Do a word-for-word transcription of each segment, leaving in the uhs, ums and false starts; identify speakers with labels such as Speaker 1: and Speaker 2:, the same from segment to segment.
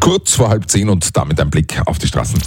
Speaker 1: Kurz vor halb zehn und damit ein Blick auf die Straßen.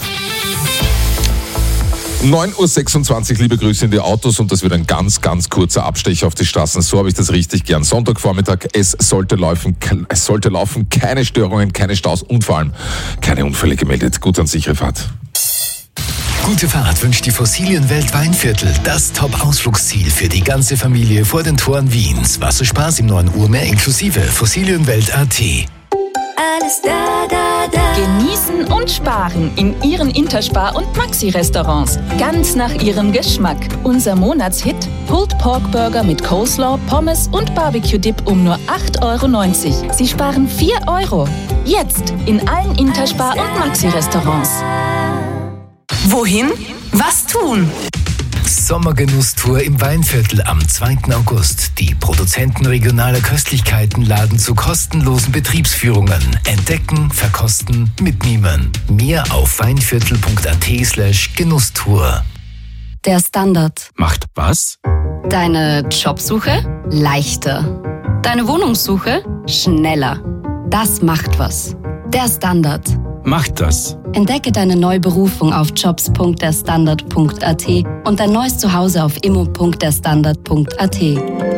Speaker 1: neun Uhr sechsundzwanzig, liebe Grüße in die Autos und das wird ein ganz, ganz kurzer Abstecher auf die Straßen. So habe ich das richtig gern. Sonntagvormittag, es sollte laufen, es sollte laufen, keine Störungen, keine Staus und vor allem keine Unfälle gemeldet. Gut an sichere Fahrt.
Speaker 2: Gute Fahrt wünscht die Fossilienwelt Weinviertel. Das Top-Ausflugsziel für die ganze Familie vor den Toren Wiens. Wasserspaß im neuen Urmeer inklusive Fossilienwelt Punkt a t.
Speaker 3: Alles da, da, da.
Speaker 4: Genießen und sparen in Ihren Interspar- und Maxi-Restaurants. Ganz nach Ihrem Geschmack. Unser Monatshit: Pulled Pork Burger mit Coleslaw, Pommes und Barbecue-Dip um nur acht Euro neunzig. Sie sparen vier Euro. Jetzt in allen Interspar- und Maxi-Restaurants.
Speaker 3: Wohin? Was tun?
Speaker 2: Sommergenusstour im Weinviertel am zweiten August. Die Produzenten regionaler Köstlichkeiten laden zu kostenlosen Betriebsführungen. Entdecken, verkosten, mitnehmen. Mehr auf weinviertel punkt a t slash Genusstour.
Speaker 5: Der Standard
Speaker 2: Macht was?
Speaker 5: Deine Jobsuche leichter. Deine Wohnungssuche schneller. Das macht was. Der Standard
Speaker 2: Macht das.
Speaker 5: Entdecke deine neue Berufung auf jobs punkt der standard punkt a t und dein neues Zuhause auf immo punkt der standard punkt a t.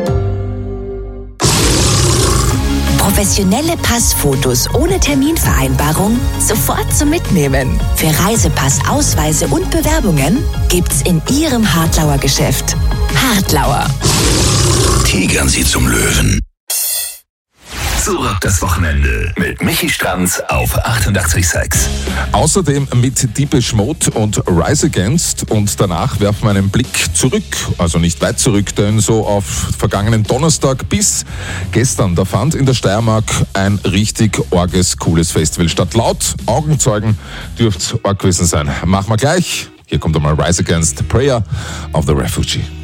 Speaker 6: Professionelle Passfotos ohne Terminvereinbarung sofort zum Mitnehmen. Für Reisepass, Ausweise und Bewerbungen gibt's in Ihrem Hartlauer Geschäft. Hartlauer.
Speaker 2: Tigern Sie zum Löwen. Zurück das Wochenende mit Michi Stranz auf achtundachtzig Komma sechs.
Speaker 1: Außerdem mit Deepish Mode und Rise Against und danach werfen wir einen Blick zurück, also nicht weit zurück, denn so auf vergangenen Donnerstag bis gestern, da fand in der Steiermark ein richtig orges, cooles Festival statt. Laut Augenzeugen dürft's arg gewesen sein. Machen wir gleich. Hier kommt einmal Rise Against, Prayer of the Refugee.